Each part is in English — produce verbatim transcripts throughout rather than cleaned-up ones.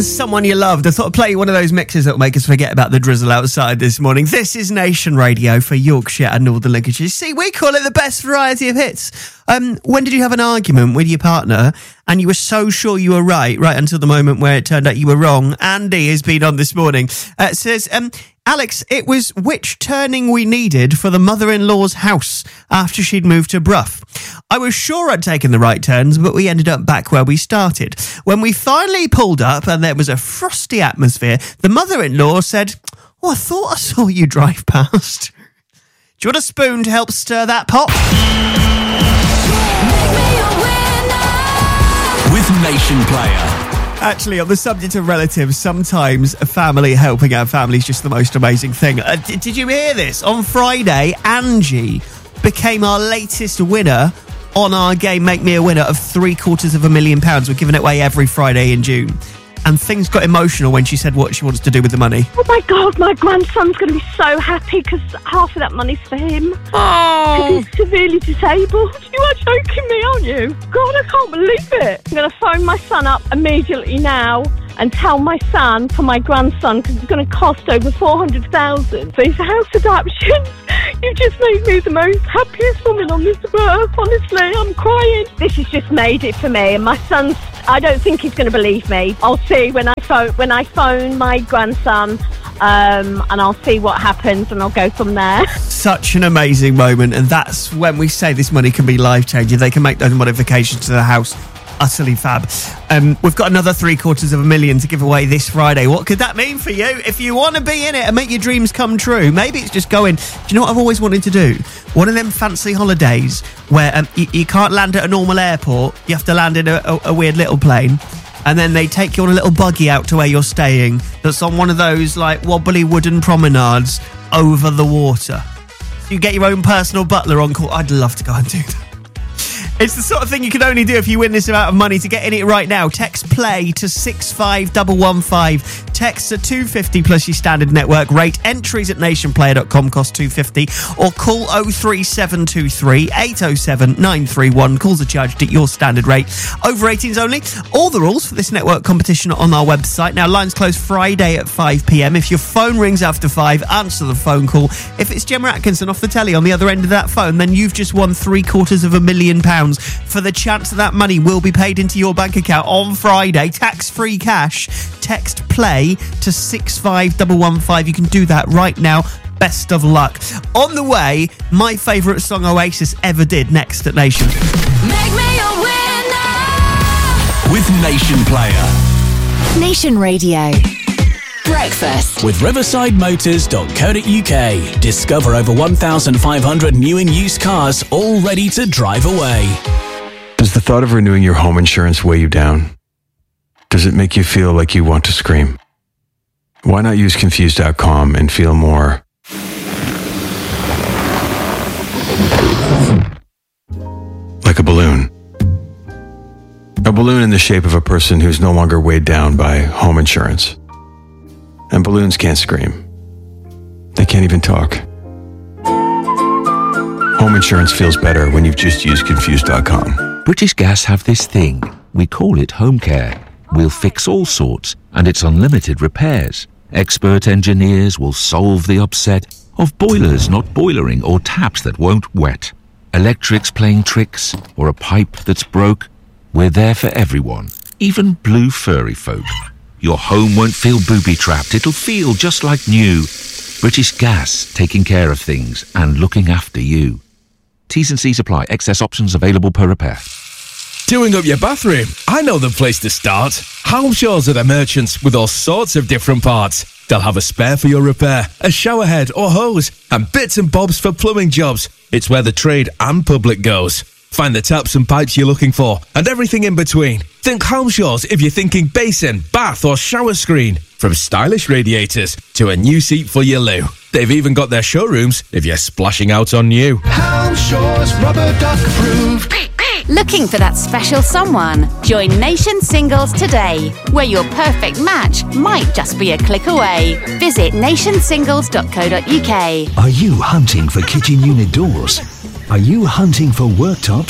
Someone you loved. I thought I'd play one of those mixes that will make us forget about the drizzle outside this morning. This is Nation Radio for Yorkshire and Northern Lincolnshire. See, we call it the best variety of hits. Um, when did you have an argument with your partner and you were so sure you were right, right until the moment where it turned out you were wrong? Andy has been on this morning. Uh, it says, um, Alex, it was which turning we needed for the mother-in-law's house after she'd moved to Brough. I was sure I'd taken the right turns, but we ended up back where we started. When we finally pulled up and there was a frosty atmosphere, the mother-in-law said, oh, I thought I saw you drive past. Do you want a spoon to help stir that pot? With Nation Player. Actually, on the subject of relatives, sometimes a family helping out family is just the most amazing thing. Uh, d- did you hear this? On Friday, Angie became our latest winner on our game Make Me a Winner of three quarters of a million pounds. We're giving it away every Friday in June. And things got emotional when she said what she wants to do with the money. Oh my God, my grandson's going to be so happy because half of that money's for him. Oh, Because he's severely disabled. You are joking me, aren't you? God, I can't believe it. I'm going to phone my son up immediately now and tell my son for my grandson, because it's going to cost over four hundred thousand dollars for his house adoption. You just made me the most happiest woman on this earth, honestly. I'm crying. This has just made it for me, and my son's, I don't think he's going to believe me. I'll see when I phone, when I phone my grandson, um, and I'll see what happens, and I'll go from there. such an amazing moment, and that's when we say this money can be life-changing. They can make those modifications to the house. Utterly fab. Um, we've got another three quarters of a million to give away this Friday. What could that mean for you? If you want to be in it and make your dreams come true, maybe it's just going, do you know what I've always wanted to do? One of them fancy holidays where um, you, you can't land at a normal airport. You have to land in a, a, a weird little plane. And then they take you on a little buggy out to where you're staying that's on one of those like wobbly wooden promenades over the water. You get your own personal butler on call. I'd love to go and do that. It's the sort of thing you can only do if you win this amount of money. To get in it right now, text play to six five one one five. Text at two fifty plus your standard network rate. Entries at nation player dot com cost two fifty. Or call oh three seven two three eight oh seven nine three one. Calls are charged at your standard rate. Over eighteens only. All the rules for this network competition are on our website. Now, lines close Friday at five p.m. If your phone rings after five, answer the phone call. If it's Gemma Atkinson off the telly on the other end of that phone, then you've just won three quarters of a million pounds. For the chance that that money will be paid into your bank account on Friday, tax-free cash. Text play to six five one one five. You can do that right now. Best of luck. On the way, my favourite song Oasis ever did next at Nation. Make me a winner with Nation Player. Nation Radio. Breakfast With riverside motors dot co dot uk. Discover over one thousand five hundred new and used cars all ready to drive away. Does the thought of renewing your home insurance weigh you down? Does it make you feel like you want to scream? Why not use confused dot com and feel more like a balloon? A balloon in the shape of a person who's no longer weighed down by home insurance. And balloons can't scream. They can't even talk. Home insurance feels better when you've just used confused dot com. British Gas have this thing. We call it home care. We'll fix all sorts, and it's unlimited repairs. Expert engineers will solve the upset of boilers not boilering or taps that won't wet. Electrics playing tricks or a pipe that's broke. We're there for everyone, even blue furry folk. Your home won't feel booby-trapped. It'll feel just like new. British Gas, taking care of things and looking after you. T's and C's apply. Excess options available per repair. Doing up your bathroom? I know the place to start. Homeshaw's are the merchants with all sorts of different parts. They'll have a spare for your repair, a shower head or hose, and bits and bobs for plumbing jobs. It's where the trade and public goes. Find the taps and pipes you're looking for, and everything in between. Think Homeshaw's if you're thinking basin, bath or shower screen. From stylish radiators to a new seat for your loo. They've even got their showrooms if you're splashing out on new. Homeshaw's rubber duck approved. Looking for that special someone? Join Nation Singles today, where your perfect match might just be a click away. Visit nation singles dot co dot uk. Are you hunting for kitchen unit doors? Are you hunting for worktops?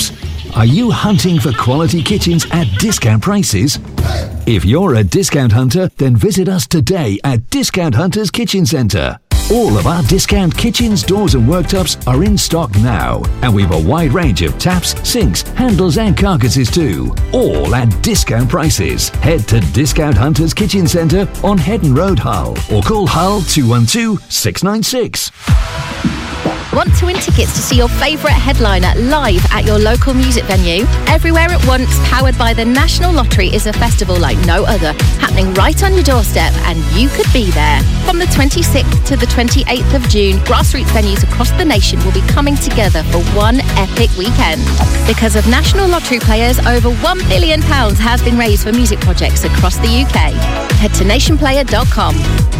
Are you hunting for quality kitchens at discount prices? If you're a discount hunter, then visit us today at Discount Hunters Kitchen Centre. All of our discount kitchens, doors and worktops are in stock now, and we've a wide range of taps, sinks, handles and carcasses too, all at discount prices. Head to Discount Hunters Kitchen Centre on Headon Road, Hull, or call Hull two one two, six nine six. Want to win tickets to see your favourite headliner live at your local music venue? Everywhere at Once, powered by the National Lottery, is a festival like no other, happening right on your doorstep, and you could be there. From the twenty-sixth to the twenty-eighth of June, grassroots venues across the nation will be coming together for one epic weekend. Because of National Lottery players, over one billion pounds has been raised for music projects across the U K. Head to nation player dot com.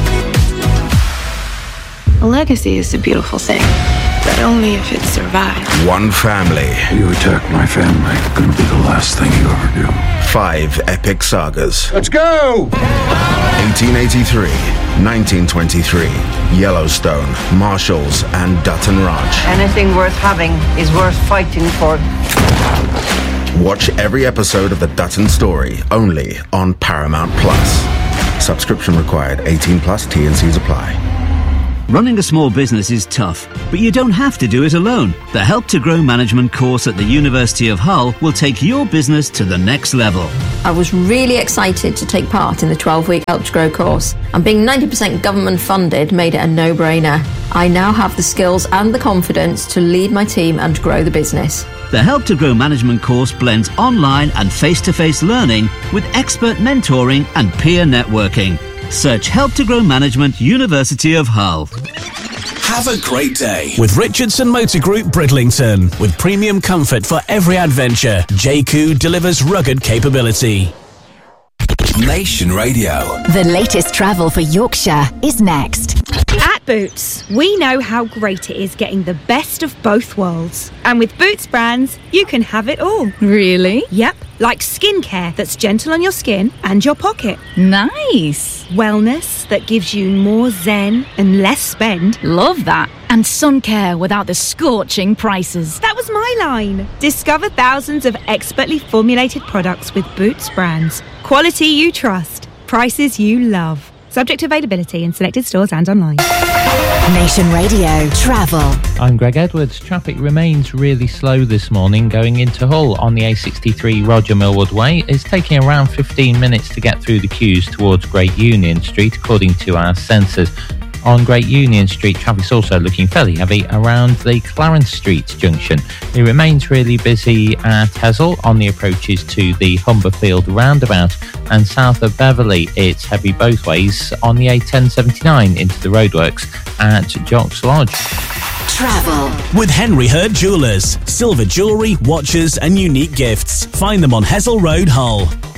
A legacy is a beautiful thing, but only if it survives. One family. You attack my family, gonna be the last thing you ever do. Five epic sagas. Let's go! eighteen eighty-three, nineteen twenty-three, Yellowstone, Marshalls, and Dutton Ranch. Anything worth having is worth fighting for. Watch every episode of The Dutton Story, only on Paramount Plus. Subscription required, eighteen plus, T and C's apply. Running a small business is tough, but you don't have to do it alone. The Help to Grow Management course at the University of Hull will take your business to the next level. I was really excited to take part in the twelve-week Help to Grow course, and being ninety percent government funded made it a no-brainer. I now have the skills and the confidence to lead my team and grow the business. The Help to Grow Management course blends online and face-to-face learning with expert mentoring and peer networking. Search Help to Grow Management, University of Hull. Have a great day with Richardson Motor Group Bridlington. With premium comfort for every adventure, J C U delivers rugged capability. Nation Radio. The latest travel for Yorkshire is next. At Boots, we know how great it is getting the best of both worlds. And with Boots brands, you can have it all. Really? Yep, like skincare that's gentle on your skin and your pocket. Nice. Wellness that gives you more zen and less spend. Love that. And sun care without the scorching prices. That was my line. Discover thousands of expertly formulated products with Boots brands. Quality you trust. Prices you love. Subject to availability in selected stores and online. Nation Radio Travel. I'm Greg Edwards. Traffic remains really slow this morning going into Hull on the A sixty-three Roger Millward Way. It's taking around fifteen minutes to get through the queues towards Great Union Street, according to our sensors. On Great Union Street, traffic's also looking fairly heavy around the Clarence Street junction. It remains really busy at Hessel on the approaches to the Humberfield roundabout, and south of Beverley it's heavy both ways on the A ten seventy-nine into the roadworks at Jocks Lodge. Travel with Henry Hurd Jewellers. Silver jewellery, watches and unique gifts. Find them on Hessel Road, Hull.